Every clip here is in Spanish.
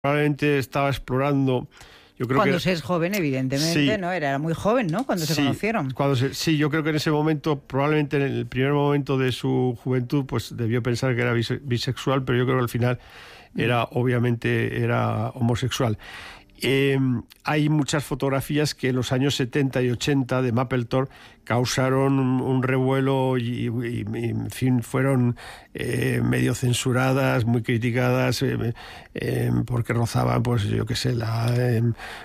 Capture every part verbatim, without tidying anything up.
probablemente estaba explorando. Yo creo cuando que, se es joven, evidentemente, sí, ¿no? Era muy joven, ¿no? Cuando se sí, conocieron. Cuando se, sí, yo creo que en ese momento, probablemente en el primer momento de su juventud, pues debió pensar que era bise, bisexual, pero yo creo que al final era, obviamente, era homosexual. Eh, hay muchas fotografías que en los años setenta y ochenta de Mapplethorpe causaron un, un revuelo y, y, y, en fin, fueron eh, medio censuradas, muy criticadas, eh, eh, porque rozaban, pues yo qué sé, la, eh,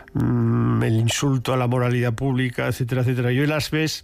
mm, el insulto a la moralidad pública, etcétera, etcétera. Y hoy las ves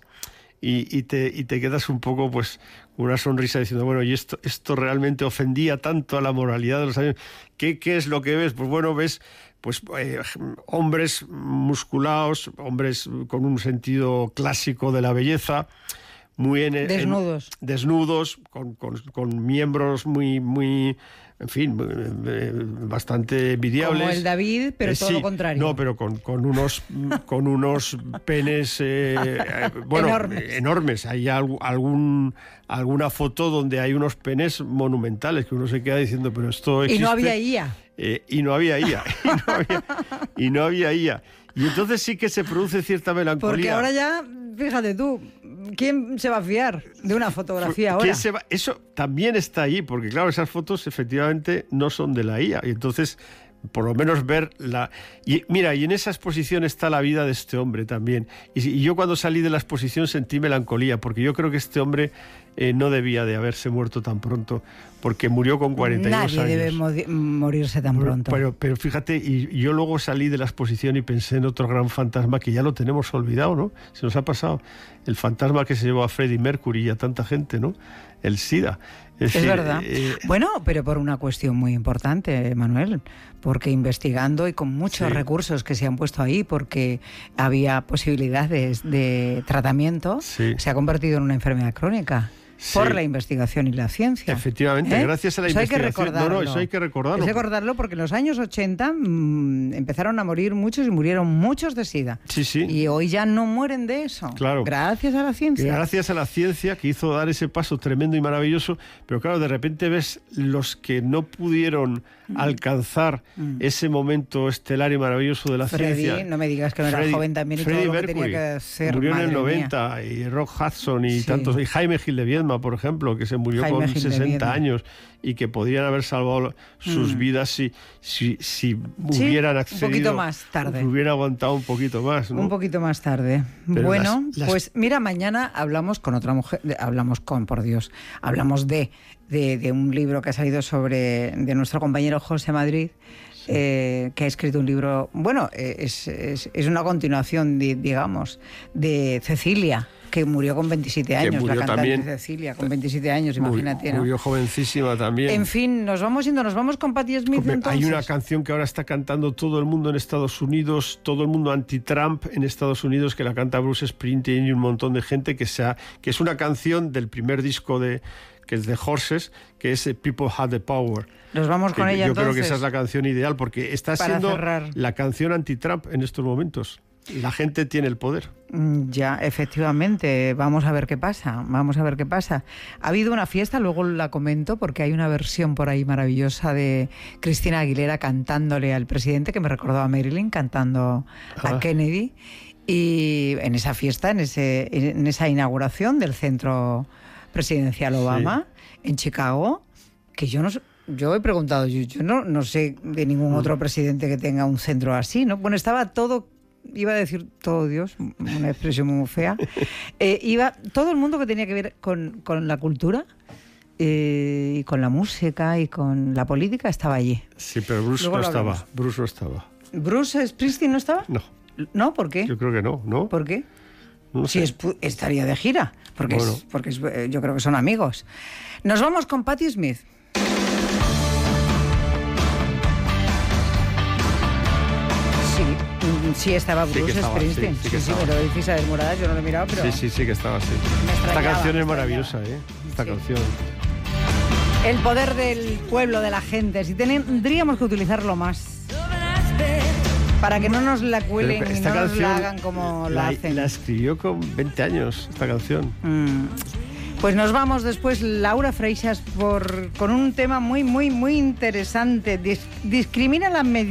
y, y, te, y te quedas un poco, pues, con una sonrisa diciendo, bueno, ¿y esto, esto realmente ofendía tanto a la moralidad de los años? ¿Qué, qué es lo que ves? Pues bueno, ves pues eh, hombres musculados, hombres con un sentido clásico de la belleza, muy en, desnudos, en, desnudos, con, con, con miembros muy, muy, en fin, eh, bastante envidiables. Como el David, pero eh, todo sí, lo contrario. No, pero con, con unos, con unos penes, eh, eh, bueno, enormes. enormes. Hay algún, alguna foto donde hay unos penes monumentales que uno se queda diciendo, pero esto existe. Y no había I A. Eh, y no había I A, y no había, y no había I A. Y entonces sí que se produce cierta melancolía. Porque ahora ya, fíjate tú, ¿quién se va a fiar de una fotografía ahora? ¿Quién se va? Eso también está ahí, porque claro, esas fotos efectivamente no son de la I A. Y entonces, por lo menos ver la... Y mira, y en esa exposición está la vida de este hombre también. Y, y yo cuando salí de la exposición sentí melancolía, porque yo creo que este hombre eh, no debía de haberse muerto tan pronto, porque murió con cuarenta y dos años. Nadie debe mo- morirse tan pronto. Pero, pero fíjate, y, y yo luego salí de la exposición y pensé en otro gran fantasma que ya lo tenemos olvidado, ¿no? Se nos ha pasado. El fantasma que se llevó a Freddie Mercury y a tanta gente, ¿no? El SIDA. Es, es decir, verdad. Eh, bueno, pero por una cuestión muy importante, Manuel, porque investigando y con muchos sí. recursos que se han puesto ahí, porque había posibilidades de tratamiento, sí. se ha convertido en una enfermedad crónica. Sí. Por la investigación y la ciencia. Efectivamente, ¿eh? Gracias a la eso investigación. Hay que recordarlo. No, no, eso hay que recordarlo. Hay que recordarlo porque en los años ochenta mmm, empezaron a morir muchos y murieron muchos de SIDA. Sí, sí. Y hoy ya no mueren de eso. Claro. Gracias a la ciencia. Gracias a la ciencia que hizo dar ese paso tremendo y maravilloso. Pero claro, de repente ves los que no pudieron mm. alcanzar mm. ese momento estelar y maravilloso de la Freddy, ciencia. no me digas que no Freddy, era joven también y Freddie todo Mercury, lo que tenía que hacer. Murió en el noventa, mía. y Rock Hudson y sí. tantos. Y Jaime Gil de Viedma, por ejemplo, que se murió Jaime con Gil sesenta años y que podrían haber salvado sus mm. vidas si, si, si sí, hubieran accedido. Un poquito más tarde. Hubiera aguantado un poquito más, ¿no? Un poquito más tarde. Pero bueno, las, las... pues mira, mañana hablamos con otra mujer, hablamos con, por Dios, hablamos de, de, de un libro que ha salido sobre, de nuestro compañero José Madrid. Sí. Eh, que ha escrito un libro, bueno, es, es, es una continuación, de, digamos, de Cecilia, que murió con veintisiete años, la cantante también, Cecilia, con veintisiete años, imagínate, ¿no? Murió jovencísima también. En fin, nos vamos yendo, nos vamos con Patti Smith. Hombre, entonces. Hay una canción que ahora está cantando todo el mundo en Estados Unidos, todo el mundo anti-Trump en Estados Unidos, que la canta Bruce Springsteen y un montón de gente, que, sea, que es una canción del primer disco de... que es de Horses, que es People Have the Power. Nos vamos con que ella yo entonces. Yo creo que esa es la canción ideal, porque está Para siendo cerrar. la canción anti-Trump en estos momentos. La gente tiene el poder. Ya, efectivamente. Vamos a ver qué pasa. Vamos a ver qué pasa. Ha habido una fiesta, luego la comento, porque hay una versión por ahí maravillosa de Cristina Aguilera cantándole al presidente, que me recordó a Marilyn cantando ah. a Kennedy. Y en esa fiesta, en, ese, en esa inauguración del centro presidencial Obama, sí. en Chicago, que yo no yo he preguntado, yo, yo no, no sé de ningún otro presidente que tenga un centro así, ¿no? Bueno, estaba todo, iba a decir todo Dios, una expresión muy fea, eh, iba todo el mundo que tenía que ver con, con la cultura eh, y con la música y con la política estaba allí. Sí, pero Bruce Luego no estaba, hablamos. Bruce no estaba. ¿Bruce Springsteen no estaba? No. ¿No? ¿Por qué? Yo creo que no, ¿no? ¿Por qué? No sé. Si es, estaría de gira, porque, bueno. es, porque es, yo creo que son amigos. Nos vamos con Patti Smith. Sí, sí estaba Bruce sí estaba, Springsteen. Sí, sí, sí, sí, me lo dice Isabel Moradas, yo no lo he mirado, pero... Sí, sí, sí que estaba, sí. Esta canción es maravillosa, ¿eh? Esta sí. canción... El poder del pueblo, de la gente, si tendríamos que utilizarlo más. Para que no nos la cuelen y no nos la hagan como la, la hacen. La escribió con veinte años, esta canción. Mm. Pues nos vamos después, Laura Freixas, por, con un tema muy, muy, muy interesante. Dis, discrimina la medicina.